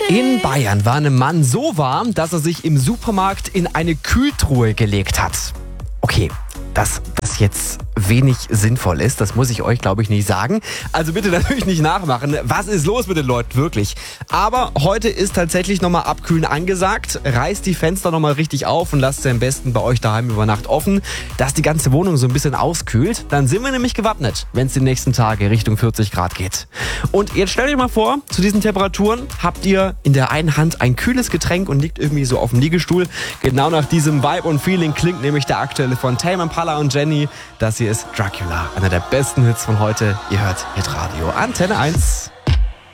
In Bayern war einem Mann so warm, dass er sich im Supermarkt in eine Kühltruhe gelegt hat. Okay, dass das jetzt wenig sinnvoll ist, das muss ich euch, glaube ich, nicht sagen. Also bitte natürlich nicht nachmachen. Was ist los mit den Leuten, wirklich? Aber heute ist tatsächlich nochmal Abkühlen angesagt. Reißt die Fenster nochmal richtig auf und lasst sie am besten bei euch daheim über Nacht offen, dass die ganze Wohnung so ein bisschen auskühlt. Dann sind wir nämlich gewappnet, wenn es die nächsten Tage Richtung 40 Grad geht. Und jetzt stellt euch mal vor, zu diesen Temperaturen habt ihr in der einen Hand ein kühles Getränk und liegt irgendwie so auf dem Liegestuhl. Genau nach diesem Vibe und Feeling klingt nämlich der aktuelle von Tame Impala und Jenny. Das hier ist Dracula, einer der besten Hits von heute. Ihr hört Hitradio Antenne 1.